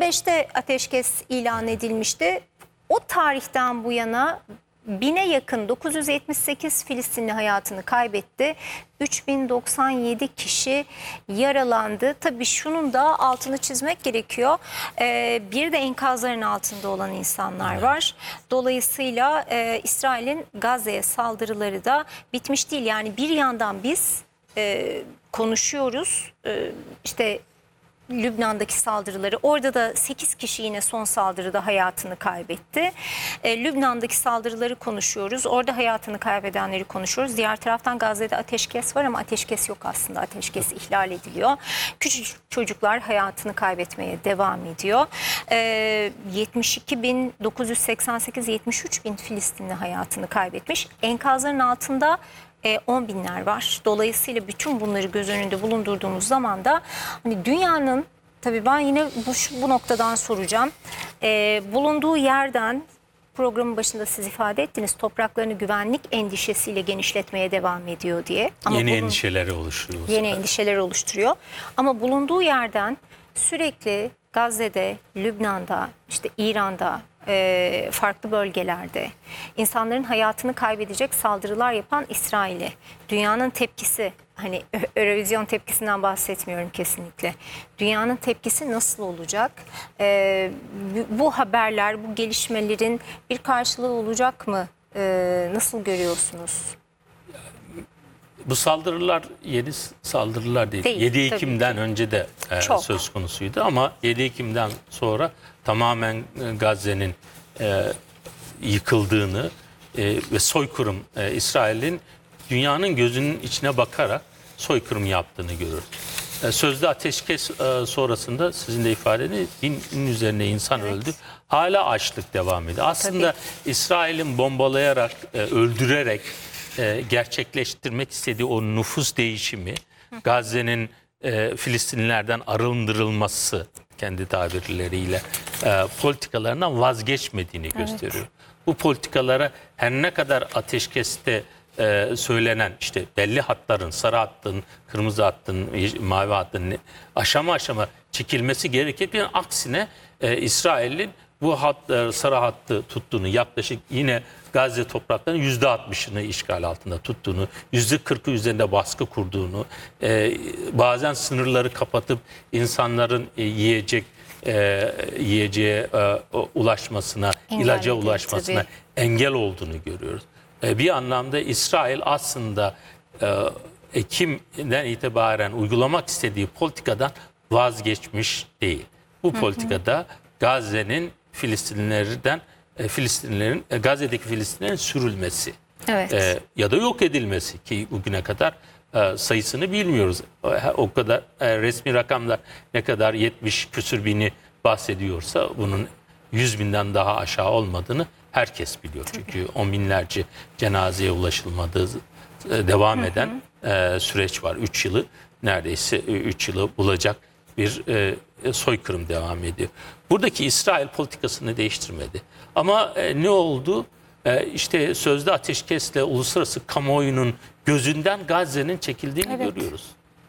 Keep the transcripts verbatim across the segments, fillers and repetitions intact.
beşte ateşkes ilan edilmişti. O tarihten bu yana bine yakın dokuz yüz yetmiş sekiz Filistinli hayatını kaybetti. üç bin doksan yedi kişi yaralandı. Tabii şunun da altını çizmek gerekiyor. Ee, bir de enkazların altında olan insanlar var. Dolayısıyla e, İsrail'in Gazze'ye saldırıları da bitmiş değil. Yani bir yandan biz e, konuşuyoruz. E, işte Lübnan'daki saldırıları, orada da sekiz kişi yine son saldırıda hayatını kaybetti. E, Lübnan'daki saldırıları konuşuyoruz. Orada hayatını kaybedenleri konuşuyoruz. Diğer taraftan Gazze'de ateşkes var ama ateşkes yok aslında. Ateşkes ihlal ediliyor. Küçük çocuklar hayatını kaybetmeye devam ediyor. E, yetmiş iki bin dokuz yüz seksen sekiz yetmiş üç bin Filistinli hayatını kaybetmiş. Enkazların altında on binler var. Dolayısıyla bütün bunları göz önünde bulundurduğumuz zaman da hani dünyanın, tabii ben yine bu, bu noktadan soracağım. E, bulunduğu yerden, programın başında siz ifade ettiniz, topraklarını güvenlik endişesiyle genişletmeye devam ediyor diye. Ama yeni bulun, endişeleri oluşturuyor. Yeni endişeler oluşturuyor. Ama bulunduğu yerden sürekli Gazze'de, Lübnan'da, işte İran'da, e, farklı bölgelerde insanların hayatını kaybedecek saldırılar yapan İsrail'e dünyanın tepkisi, hani Eurovision tepkisinden bahsetmiyorum kesinlikle. Dünyanın tepkisi nasıl olacak? E, bu haberler, bu gelişmelerin bir karşılığı olacak mı? E, nasıl görüyorsunuz? Bu saldırılar yeni saldırılar değil. değil yedi Ekim'den önce de e, söz konusuydu ama yedi Ekim'den sonra tamamen Gazze'nin e, yıkıldığını e, ve soykırım, e, İsrail'in dünyanın gözünün içine bakarak soykırım yaptığını görüyoruz. E, sözde ateşkes e, sonrasında sizin de ifade edin, binin üzerine insan evet. öldü. Hala açlık devam ediyor. Aslında Tabii. İsrail'in bombalayarak, e, öldürerek e, gerçekleştirmek istediği o nüfus değişimi, Gazze'nin e, Filistinlilerden arındırılması, kendi tabirleriyle e, politikalarından vazgeçmediğini evet. gösteriyor. Bu politikalara her ne kadar ateşkeste e, söylenen işte belli hatların, sarı hattın, kırmızı hattın, mavi hattın aşama aşama çekilmesi gerekirken aksine e, İsrail'in bu hat, e, sarı hattı tuttuğunu, yaklaşık yine Gazze topraklarının yüzde altmışını işgal altında tuttuğunu, yüzde kırkı üzerinde baskı kurduğunu, e, bazen sınırları kapatıp insanların e, yiyecek e, yiyeceğe e, ulaşmasına, engel ilaca edin, ulaşmasına tabii. engel olduğunu görüyoruz. E, bir anlamda İsrail aslında e, Ekim'den itibaren uygulamak istediği politikadan vazgeçmiş değil. Bu politikada Gazze'nin Filistinlilerden E, Filistinlilerin, e, Gazze'deki Filistinlilerin sürülmesi evet. e, ya da yok edilmesi ki bugüne kadar e, sayısını bilmiyoruz. O, o kadar e, resmi rakamlar ne kadar yetmiş küsür bini bahsediyorsa bunun yüz binden daha aşağı olmadığını herkes biliyor. Tabii. Çünkü on binlerce cenazeye ulaşılmadığı e, devam eden hı hı. E, süreç var. üç yılı neredeyse üç yılı bulacak bir e, soykırım devam ediyor. Buradaki İsrail politikasını değiştirmedi. Ama e, ne oldu? E, işte sözde ateşkesle uluslararası kamuoyunun gözünden Gazze'nin çekildiğini evet. görüyoruz.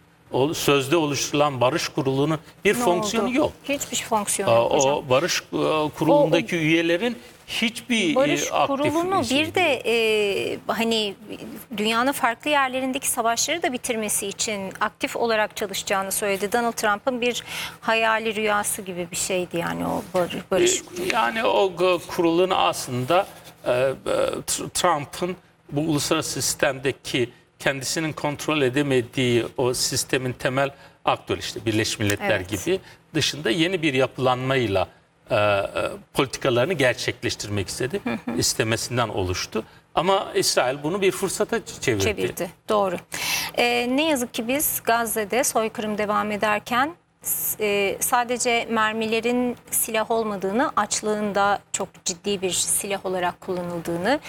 O sözde oluşturulan barış kurulunun bir ne fonksiyonu oldu? yok. Hiçbir fonksiyonu yok o, hocam. O barış kurulundaki o, üyelerin hiçbir barış aktif kurulunu bir de e, hani dünyanın farklı yerlerindeki savaşları da bitirmesi için aktif olarak çalışacağını söyledi. Donald Trump'ın bir hayali rüyası gibi bir şeydi yani o barış, barış kurulu. Yani o kurulun aslında e, Trump'ın bu uluslararası sistemdeki kendisinin kontrol edemediği o sistemin temel aktörü, işte Birleşmiş Milletler evet. gibi dışında yeni bir yapılanmayla e, e, politikalarını gerçekleştirmek istedi. Hı hı. İstemesinden oluştu. Ama İsrail bunu bir fırsata çevirdi. Çevirdi. Doğru. Ee, ne yazık ki biz Gazze'de soykırım devam ederken e, sadece mermilerin silah olmadığını, açlığın da çok ciddi bir silah olarak kullanıldığını,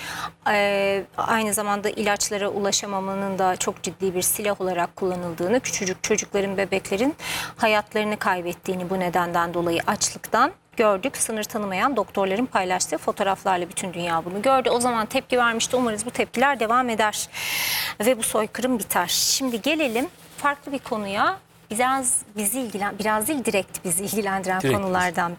e, aynı zamanda ilaçlara ulaşamamanın da çok ciddi bir silah olarak kullanıldığını, küçücük çocukların, bebeklerin hayatlarını kaybettiğini bu nedenden dolayı, açlıktan gördük. Sınır tanımayan doktorların paylaştığı fotoğraflarla bütün dünya bunu gördü. O zaman tepki vermişti. Umarız bu tepkiler devam eder ve bu soykırım biter. Şimdi gelelim farklı bir konuya. Biraz bizi ilgilen, biraz değil direkt bizi ilgilendiren direkt konulardan